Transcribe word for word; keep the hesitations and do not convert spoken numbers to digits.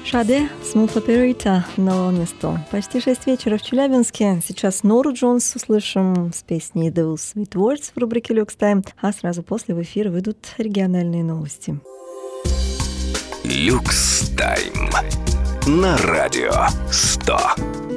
Шаде, Smooth Operator, новое место. Почти шесть вечера в Челябинске. Сейчас Нору Джонс услышим с песней Those Sweet Words в рубрике Люкс Тайм, а сразу после в эфир выйдут региональные новости. Люкс Тайм на радио сто.